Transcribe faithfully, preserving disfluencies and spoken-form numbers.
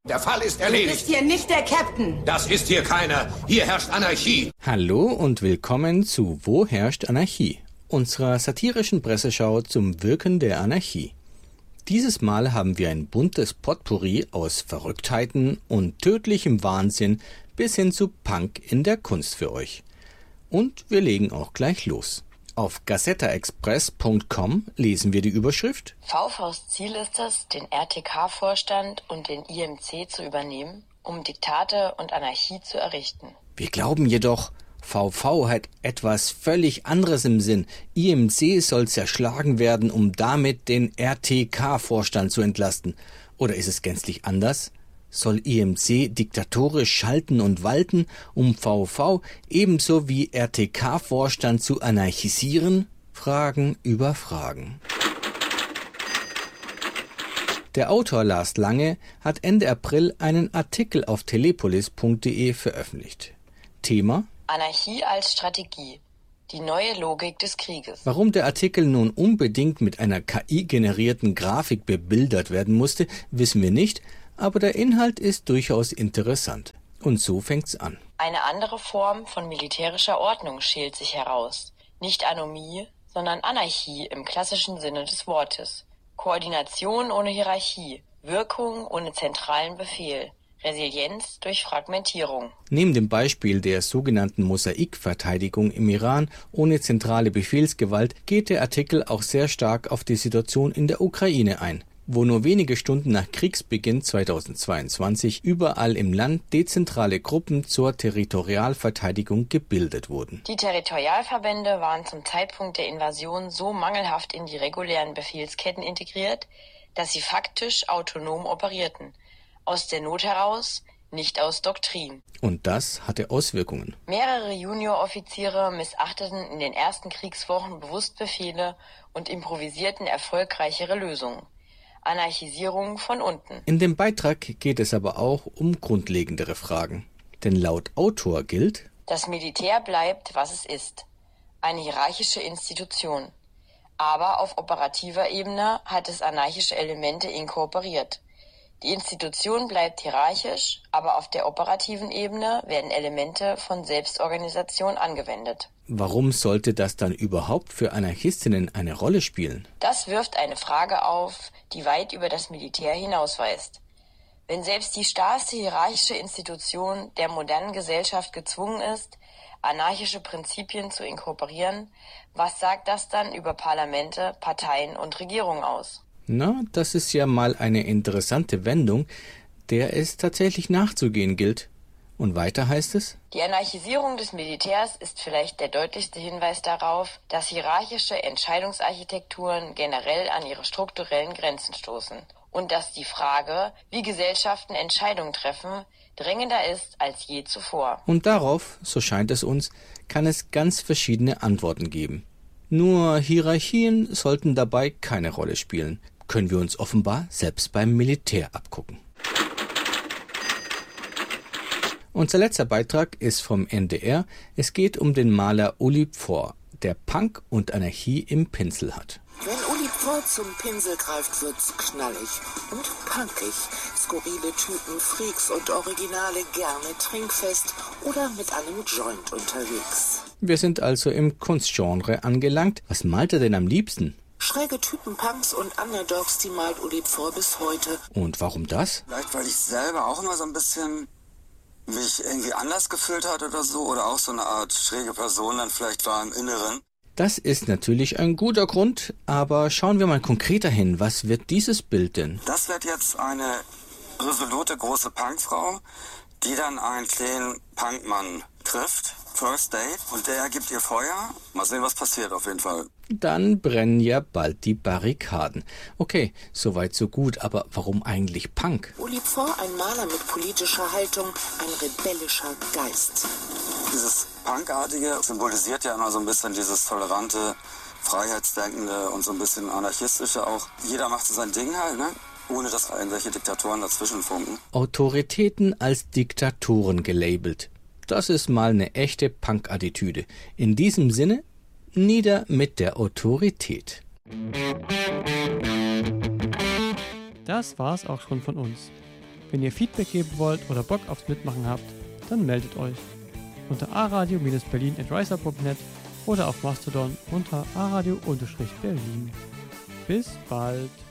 Der Fall ist Du erledigt. bist hier nicht der Captain. Das ist hier keiner. Hier herrscht Anarchie. Hallo und willkommen zu Wo herrscht Anarchie? Unserer satirischen Presseschau zum Wirken der Anarchie. Dieses Mal haben wir ein buntes Potpourri aus Verrücktheiten und tödlichem Wahnsinn bis hin zu Punk in der Kunst für euch. Und wir legen auch gleich los. Auf gazettaexpress punkt com lesen wir die Überschrift: VVs Ziel ist es, den R T K-Vorstand und den I M C zu übernehmen, um Diktate und Anarchie zu errichten. Wir glauben jedoch, V V hat etwas völlig anderes im Sinn. I M C soll zerschlagen werden, um damit den R T K-Vorstand zu entlasten. Oder ist es gänzlich anders? Soll I M C diktatorisch schalten und walten, um V V ebenso wie R T K-Vorstand zu anarchisieren? Fragen über Fragen. Der Autor Lars Lange hat Ende April einen Artikel auf telepolis punkt de veröffentlicht. Thema: Anarchie als Strategie. Die neue Logik des Krieges. Warum der Artikel nun unbedingt mit einer K I-generierten Grafik bebildert werden musste, wissen wir nicht, aber der Inhalt ist durchaus interessant. Und so fängt's an. Eine andere Form von militärischer Ordnung schält sich heraus. Nicht Anomie, sondern Anarchie im klassischen Sinne des Wortes. Koordination ohne Hierarchie, Wirkung ohne zentralen Befehl, Resilienz durch Fragmentierung. Neben dem Beispiel der sogenannten Mosaikverteidigung im Iran ohne zentrale Befehlsgewalt geht der Artikel auch sehr stark auf die Situation in der Ukraine ein, wo nur wenige Stunden nach Kriegsbeginn zweitausendzweiundzwanzig überall im Land dezentrale Gruppen zur Territorialverteidigung gebildet wurden. Die Territorialverbände waren zum Zeitpunkt der Invasion so mangelhaft in die regulären Befehlsketten integriert, dass sie faktisch autonom operierten. Aus der Not heraus, nicht aus Doktrin. Und das hatte Auswirkungen. Mehrere Junioroffiziere missachteten in den ersten Kriegswochen bewusst Befehle und improvisierten erfolgreichere Lösungen. Anarchisierung von unten. In dem Beitrag geht es aber auch um grundlegendere Fragen. Denn laut Autor gilt: Das Militär bleibt, was es ist. Eine hierarchische Institution. Aber auf operativer Ebene hat es anarchische Elemente inkorporiert. Die Institution bleibt hierarchisch, aber auf der operativen Ebene werden Elemente von Selbstorganisation angewendet. Warum sollte das dann überhaupt für Anarchistinnen eine Rolle spielen? Das wirft eine Frage auf, die weit über das Militär hinausweist. Wenn selbst die starrste hierarchische Institution der modernen Gesellschaft gezwungen ist, anarchische Prinzipien zu inkorporieren, was sagt das dann über Parlamente, Parteien und Regierungen aus? Na, das ist ja mal eine interessante Wendung, der es tatsächlich nachzugehen gilt. Und weiter heißt es: Die Anarchisierung des Militärs ist vielleicht der deutlichste Hinweis darauf, dass hierarchische Entscheidungsarchitekturen generell an ihre strukturellen Grenzen stoßen und dass die Frage, wie Gesellschaften Entscheidungen treffen, drängender ist als je zuvor. Und darauf, so scheint es uns, kann es ganz verschiedene Antworten geben. Nur Hierarchien sollten dabei keine Rolle spielen. Können wir uns offenbar selbst beim Militär abgucken. Unser letzter Beitrag ist vom N D R. Es geht um den Maler Uli Pforr, der Punk und Anarchie im Pinsel hat. Wenn Uli Pforr zum Pinsel greift, wird's knallig und punkig. Skurrile Typen, Freaks und Originale, gerne trinkfest oder mit einem Joint unterwegs. Wir sind also im Kunstgenre angelangt. Was malt er denn am liebsten? Schräge Typen, Punks und Underdogs, die malt Uli Pforr bis heute. Und warum das? Vielleicht, weil ich selber auch immer so ein bisschen mich irgendwie anders gefühlt hat oder so. Oder auch so eine Art schräge Person dann vielleicht war im Inneren. Das ist natürlich ein guter Grund, aber schauen wir mal konkreter hin. Was wird dieses Bild denn? Das wird jetzt eine resolute große Punkfrau, die dann einen kleinen Punkmann trifft. First Date. Und der gibt ihr Feuer. Mal sehen, was passiert auf jeden Fall. Dann brennen ja bald die Barrikaden. Okay, soweit so gut, aber warum eigentlich Punk? Uli Pforr, ein Maler mit politischer Haltung, ein rebellischer Geist. Dieses Punkartige symbolisiert ja immer so ein bisschen dieses tolerante, freiheitsdenkende und so ein bisschen anarchistische auch. Jeder macht so sein Ding halt, ne? Ohne dass irgendwelche Diktatoren dazwischen funken. Autoritäten als Diktatoren gelabelt. Das ist mal eine echte Punk-Attitüde. In diesem Sinne, nieder mit der Autorität. Das war's auch schon von uns. Wenn ihr Feedback geben wollt oder Bock aufs Mitmachen habt, dann meldet euch unter aradio berlin at riser punkt net oder auf Mastodon unter aradio Berlin. Bis bald!